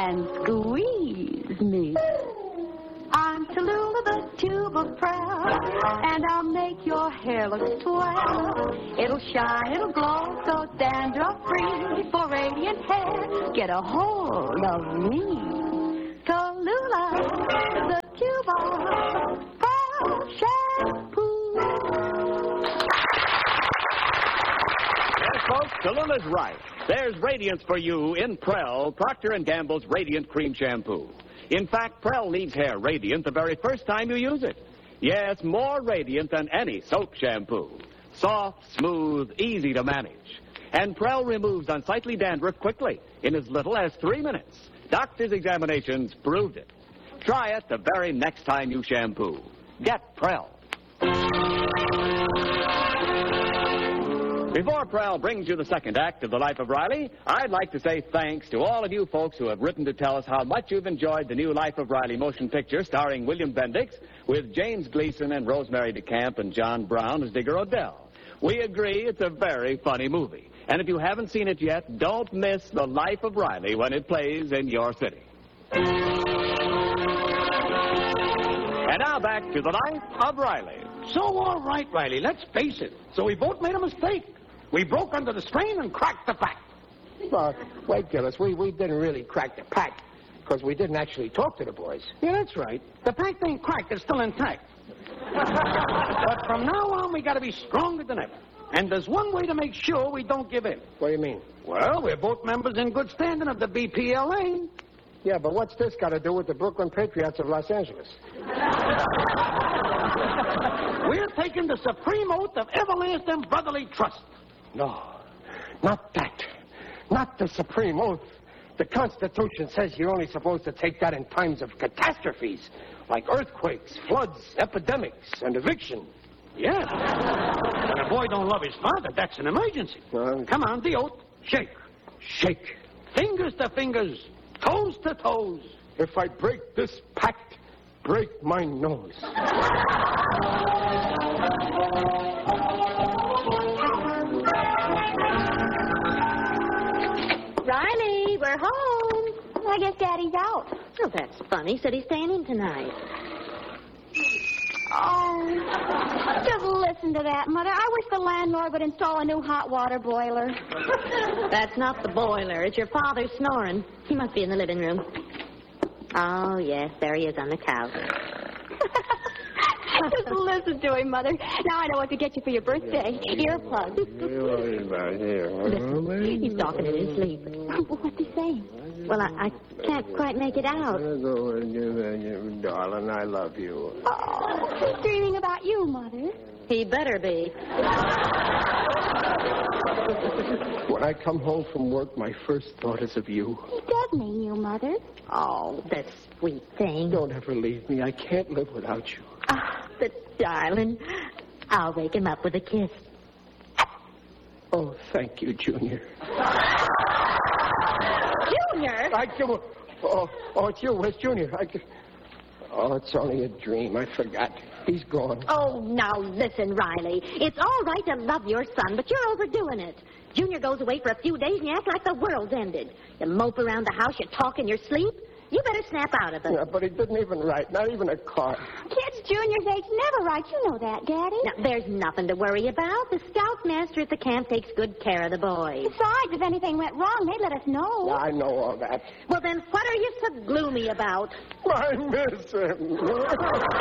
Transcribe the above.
and squeeze me. I'm Tallulah, the tube of Prel, and I'll make your hair look swell. It'll shine, it'll glow, so dandruff-free. For radiant hair, get a hold of me. Tallulah, the tube of Prel shampoo. Yes, folks, Tallulah's right. There's radiance for you in Prel, Procter & Gamble's Radiant Cream Shampoo. In fact, Prel leaves hair radiant the very first time you use it. Yes, more radiant than any soap shampoo. Soft, smooth, easy to manage. And Prel removes unsightly dandruff quickly, in as little as 3 minutes. Doctors' examinations proved it. Try it the very next time you shampoo. Get Prel. Before Prel brings you the second act of The Life of Riley, I'd like to say thanks to all of you folks who have written to tell us how much you've enjoyed the new Life of Riley motion picture starring William Bendix with James Gleason and Rosemary DeCamp and John Brown as Digger Odell. We agree it's a very funny movie. And if you haven't seen it yet, don't miss The Life of Riley when it plays in your city. And now back to The Life of Riley. So, all right, Riley, let's face it. So we both made a mistake. We broke under the strain and cracked the pack. Wait, Gillis, we didn't really crack the pack, because we didn't actually talk to the boys. Yeah, that's right. The pack ain't cracked. It's still intact. But from now on, we got to be stronger than ever. And there's one way to make sure we don't give in. What do you mean? Well, we're both members in good standing of the BPLA. Yeah, but what's this got to do with the Brooklyn Patriots of Los Angeles? We're taking the supreme oath of everlasting brotherly trust. No, not that. Not the supreme oath. The Constitution says you're only supposed to take that in times of catastrophes, like earthquakes, floods, epidemics, and eviction. Yeah. When a boy don't love his father, that's an emergency. Come on, the oath. Shake. Shake. Fingers to fingers. Toes to toes. If I break this pact, break my nose. Riley, we're home. I guess Daddy's out. Oh, that's funny. Said he's staying in tonight. Oh, just listen to that, Mother. I wish the landlord would install a new hot water boiler. That's not the boiler. It's your father snoring. He must be in the living room. Oh, yes, there he is on the couch. Just listen to him, Mother. Now I know what to get you for your birthday. Earplugs. He's talking in his sleep. What's he saying? Well, I can't quite make it out. Darling, I love you. Oh, he's dreaming about you, Mother. He better be. When I come home from work, my first thought is of you. He does mean you, Mother. Oh, the sweet thing. Don't ever leave me. I can't live without you. Ah, the darling. I'll wake him up with a kiss. Oh, thank you, Junior. Junior? Oh, it's you. Where's Junior? Oh, it's only a dream. I forgot. He's gone. Oh, now listen, Riley. It's all right to love your son, but you're overdoing it. Junior goes away for a few days and you act like the world's ended. You mope around the house, you talk in your sleep. You better snap out of it. Yeah, but he didn't even write, not even a card. Kids Junior's age never write. You know that, Daddy. Now, there's nothing to worry about. The scoutmaster at the camp takes good care of the boys. Besides, if anything went wrong, they'd let us know. Yeah, I know all that. Well, then what are you so gloomy about? I miss him.